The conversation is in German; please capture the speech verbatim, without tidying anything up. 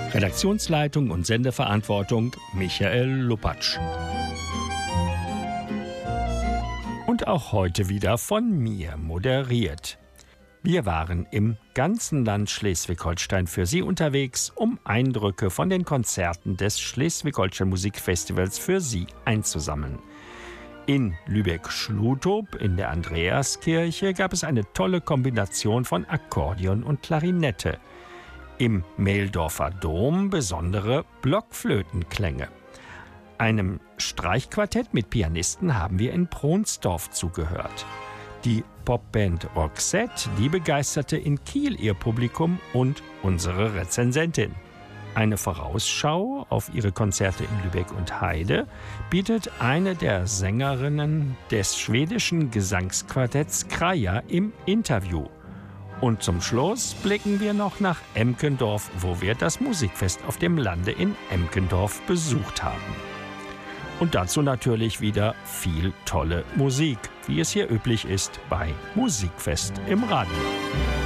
Redaktionsleitung und Sendeverantwortung Michael Lupatsch. Und auch heute wieder von mir moderiert. Wir waren im ganzen Land Schleswig-Holstein für Sie unterwegs, um Eindrücke von den Konzerten des Schleswig-Holstein Musikfestivals für Sie einzusammeln. In Lübeck-Schlutow in der Andreaskirche gab es eine tolle Kombination von Akkordeon und Klarinette. Im Mehldorfer Dom besondere Blockflötenklänge. Einem Streichquartett mit Pianisten haben wir in Pronsdorf zugehört. Die Popband Roxette, die begeisterte in Kiel ihr Publikum und unsere Rezensentin. Eine Vorausschau auf ihre Konzerte in Lübeck und Heide bietet eine der Sängerinnen des schwedischen Gesangsquartetts Kraja im Interview. Und zum Schluss blicken wir noch nach Emkendorf, wo wir das Musikfest auf dem Lande in Emkendorf besucht haben. Und dazu natürlich wieder viel tolle Musik, wie es hier üblich ist bei Musikfest im Radio.